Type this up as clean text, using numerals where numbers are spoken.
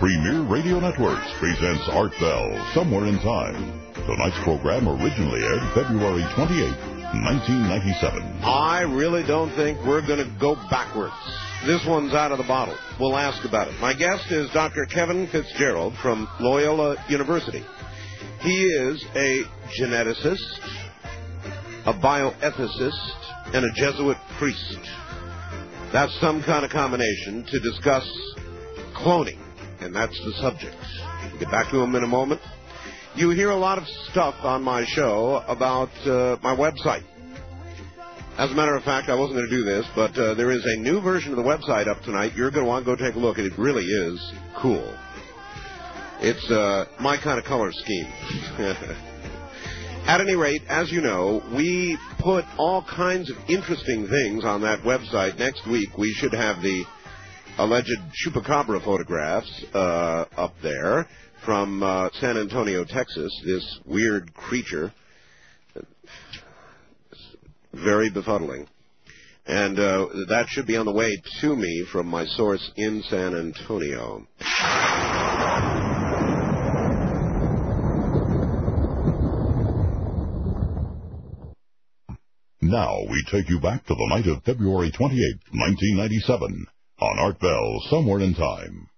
Premier Radio Networks presents Art Bell, Somewhere in Time. Tonight's program originally aired February 28, 1997. I really don't think we're going to go backwards. This one's out of the bottle. We'll ask about it. My guest is Dr. Kevin Fitzgerald from Loyola University. He is a geneticist, a bioethicist, and a Jesuit priest. That's some kind of combination to discuss cloning, and that's the subject. We'll get back to him in a moment. You hear a lot of stuff on my show about my website. As a matter of fact, I wasn't going to do this, but there is a new version of the website up tonight. You're going to want to go take a look, and it really is cool. It's my kind of color scheme. At any rate, as you know, we put all kinds of interesting things on that website. Next week, we should have the alleged chupacabra photographs up there from San Antonio, Texas, this weird creature. Very befuddling. And that should be on the way to me from my source in San Antonio. Now we take you back to the night of February 28, 1997, on Art Bell, Somewhere in Time.